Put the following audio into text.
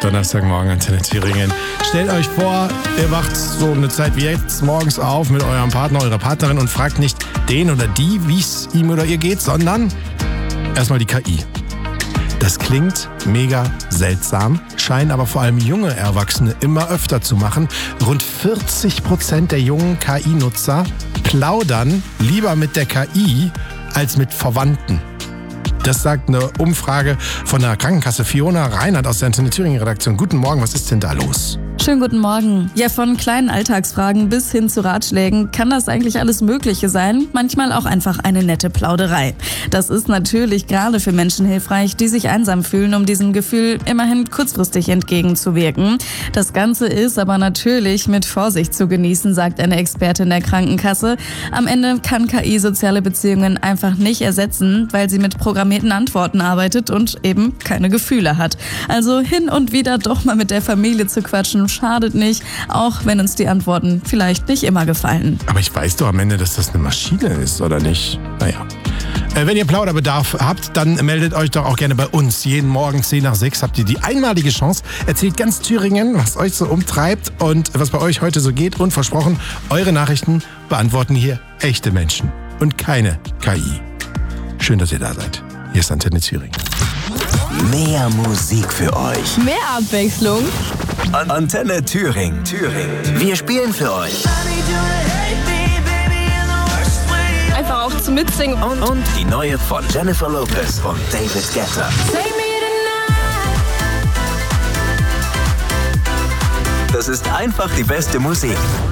Donnerstagmorgen, Antenne Thüringen. Stellt euch vor, ihr wacht so eine Zeit wie jetzt morgens auf mit eurem Partner, eurer Partnerin und fragt nicht den oder die, wie es ihm oder ihr geht, sondern erstmal die KI. Das klingt mega seltsam, scheinen aber vor allem junge Erwachsene immer öfter zu machen. Rund 40% der jungen KI-Nutzer plaudern lieber mit der KI als mit Verwandten. Das sagt eine Umfrage von der Krankenkasse. Fiona Reinhardt aus der Antenne Thüringen-Redaktion. Guten Morgen, was ist denn da los? Schönen guten Morgen. Ja, von kleinen Alltagsfragen bis hin zu Ratschlägen kann das eigentlich alles Mögliche sein. Manchmal auch einfach eine nette Plauderei. Das ist natürlich gerade für Menschen hilfreich, die sich einsam fühlen, um diesem Gefühl immerhin kurzfristig entgegenzuwirken. Das Ganze ist aber natürlich mit Vorsicht zu genießen, sagt eine Expertin der Krankenkasse. Am Ende kann KI soziale Beziehungen einfach nicht ersetzen, weil sie mit programmierten Antworten arbeitet und eben keine Gefühle hat. Also hin und wieder doch mal mit der Familie zu quatschen, schadet nicht, auch wenn uns die Antworten vielleicht nicht immer gefallen. Aber ich weiß doch am Ende, dass das eine Maschine ist, oder nicht? Naja. Wenn ihr Plauderbedarf habt, dann meldet euch doch auch gerne bei uns. Jeden Morgen 10 nach 6 habt ihr die einmalige Chance. Erzählt ganz Thüringen, was euch so umtreibt und was bei euch heute so geht. Und versprochen, eure Nachrichten beantworten hier echte Menschen und keine KI. Schön, dass ihr da seid. Hier ist Antenne Thüringen. Mehr Musik für euch. Mehr Abwechslung. Antenne Thüringen. Wir spielen für euch. Einfach auch zum Mitsingen. Und die neue von Jennifer Lopez und David Guetta. Das ist einfach die beste Musik.